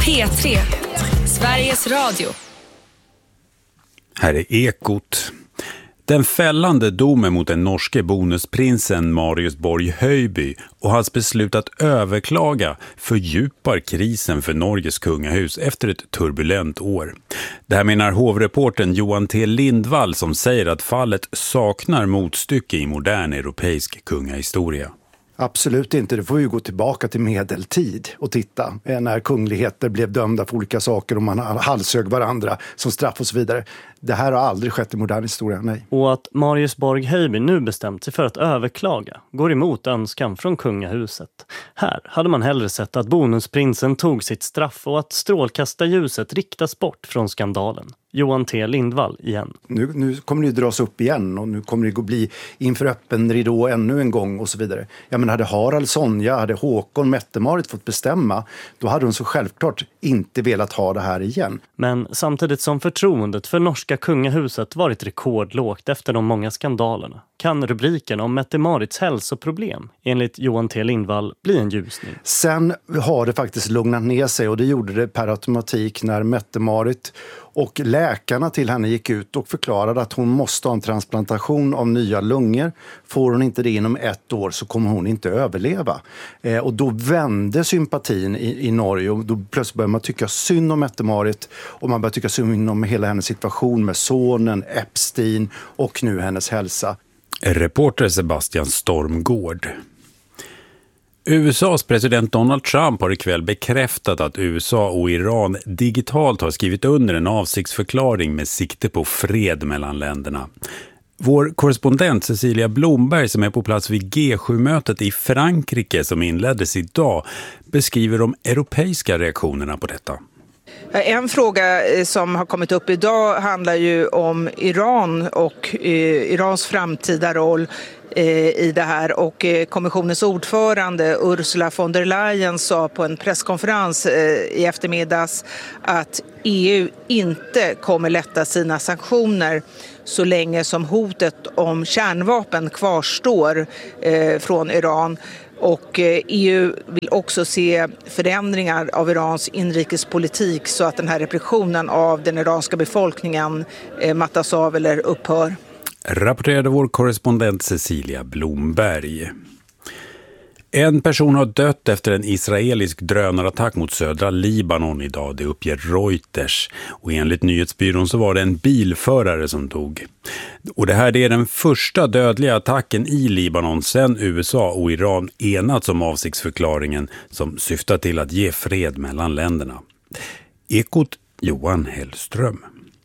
P3, Sveriges Radio. Här är Ekot. Den fällande domen mot den norske bonusprinsen Marius Borg Høiby och hans beslut att överklaga fördjupar krisen för Norges kungahus efter ett turbulent år. Det här menar hovreporten Johan T. Lindvall som säger att fallet saknar motstycke i modern europeisk kungahistoria. Absolut inte. Det får ju gå tillbaka till medeltid och titta när kungligheter blev dömda för olika saker och man halshög varandra som straff och så vidare. Det här har aldrig skett i modern historia, nej. Och att Marius Borg Høiby nu bestämt sig för att överklaga går emot önskan från kungahuset. Här hade man hellre sett att bonusprinsen tog sitt straff och att strålkastarljuset riktas bort från skandalen. Johan T. Lindvall igen. Nu kommer det ju dras upp igen och nu kommer det att bli inför öppen ridå ännu en gång och så vidare. Ja, men hade Harald, Sonja, hade Håkon, Mette-Marit fått bestämma, då hade de så självklart inte velat ha det här igen. Men samtidigt som förtroendet för norska kungahuset varit rekordlågt efter de många skandalerna kan rubriken om Mette-Marits hälsoproblem enligt Johan T. Lindvall bli en ljusning. Sen har det faktiskt lugnat ner sig och det gjorde det per automatik när Mette-Marit och läkarna till henne gick ut och förklarade att hon måste ha en transplantation av nya lungor. Får hon inte det inom 1 år så kommer hon inte överleva. Och då vände sympatin i Norge och då plötsligt började man tycka synd om Mette-Marit och man började tycka synd om hela hennes situation med sonen, Epstein och nu hennes hälsa. Reporter Sebastian Stormgård. USAs president Donald Trump har ikväll bekräftat att USA och Iran digitalt har skrivit under en avsiktsförklaring med sikte på fred mellan länderna. Vår korrespondent Cecilia Blomberg som är på plats vid G7-mötet i Frankrike som inleddes idag beskriver de europeiska reaktionerna på detta. En fråga som har kommit upp idag handlar ju om Iran och Irans framtida roll i det här och kommissionens ordförande Ursula von der Leyen sa på en presskonferens i eftermiddags att EU inte kommer lätta sina sanktioner så länge som hotet om kärnvapen kvarstår från Iran. Och EU vill också se förändringar av Irans inrikespolitik så att den här repressionen av den iranska befolkningen mattas av eller upphör. Rapporterade vår korrespondent Cecilia Blomberg. En person har dött efter en israelisk drönarattack mot södra Libanon idag, det uppger Reuters. Och enligt nyhetsbyrån så var det en bilförare som dog. Och det här är den första dödliga attacken i Libanon sedan USA och Iran enats om avsiktsförklaringen som syftar till att ge fred mellan länderna. Ekot Johan Hellström.